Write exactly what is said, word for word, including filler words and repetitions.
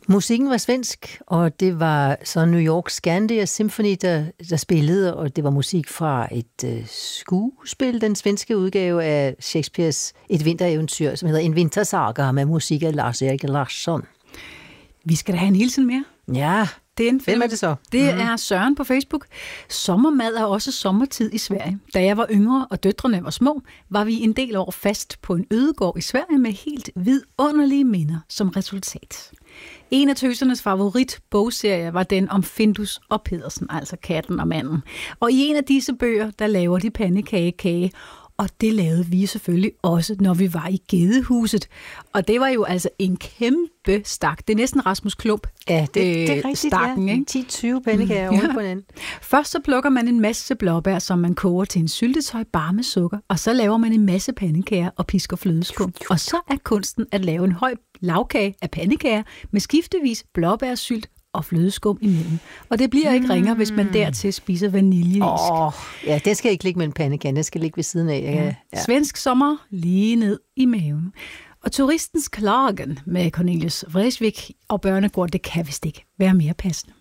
Musikken var svensk, og det var så New York Scandia Symphony, der, der spillede, og det var musik fra et øh, skuespil, den svenske udgave af Shakespeares Et vintereventyr, som hedder En vintersaga, med musik af Lars-Erik Larsson. Vi skal da have en hilsen mere. Ja, det er en hvem er det så? Det mm. er Søren på Facebook. Sommermad er også sommertid i Sverige. Da jeg var yngre og døtrene var små, var vi en del år fast på en ødegård i Sverige med helt vidunderlige minder som resultat. En af tøsernes favorit bogserie var den om Findus og Pedersen, altså katten og manden. Og i en af disse bøger, der laver de pandekagekage, og det lavede vi selvfølgelig også, når vi var i Gedehuset. Og det var jo altså en kæmpe stak. Det er næsten Rasmus Klump. Ja, det, det er rigtigt, stakken, ja. ti til tyve pandekager mm, ja. På den. Først så plukker man en masse blåbær, som man koger til en syltetøj bare med sukker. Og så laver man en masse pandekager og pisker flødeskum. Og så er kunsten at lave en høj lavkage af pandekager med skiftevis blåbærsylt og flødeskum imellem. Og det bliver ikke ringere, hvis man dertil spiser vaniljeis. Åh, oh, ja, det skal ikke ligge med en pandekage, det skal ligge ved siden af. Ja. Ja. Svensk sommer lige ned i maven. Og turistens klagen med Cornelius Vreeswijk og Børnegård, det kan vist ikke være mere passende.